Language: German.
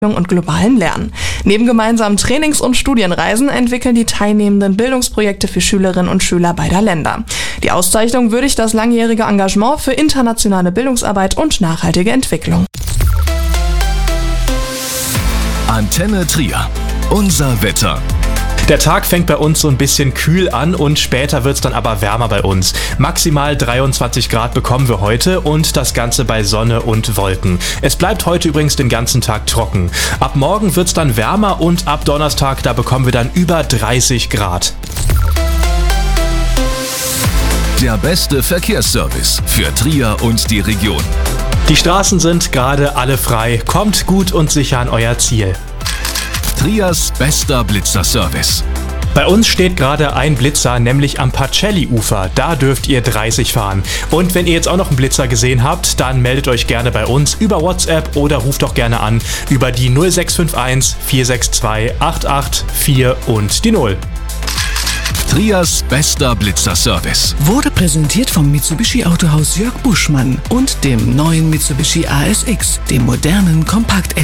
und globalen Lernen. Neben gemeinsamen Trainings- und Studienreisen entwickeln die Teilnehmenden Bildungsprojekte für Schülerinnen und Schüler beider Länder. Die Auszeichnung würdigt das langjährige Engagement für internationale Bildungsarbeit und nachhaltige Entwicklung. Antenne Trier. Unser Wetter. Der Tag fängt bei uns so ein bisschen kühl an und später wird's dann aber wärmer bei uns. Maximal 23 Grad bekommen wir heute und das Ganze bei Sonne und Wolken. Es bleibt heute übrigens den ganzen Tag trocken. Ab morgen wird's dann wärmer und ab Donnerstag, da bekommen wir dann über 30 Grad. Der beste Verkehrsservice für Trier und die Region. Die Straßen sind gerade alle frei. Kommt gut und sicher an euer Ziel. Triers bester Blitzerservice. Bei uns steht gerade ein Blitzer, nämlich am Pacelli-Ufer. Da dürft ihr 30 fahren. Und wenn ihr jetzt auch noch einen Blitzer gesehen habt, dann meldet euch gerne bei uns über WhatsApp oder ruft doch gerne an über die 0651 462 884 und die 0. Triers bester Blitzerservice. Wurde präsentiert vom Mitsubishi Autohaus Jörg Buschmann und dem neuen Mitsubishi ASX, dem modernen Kompakt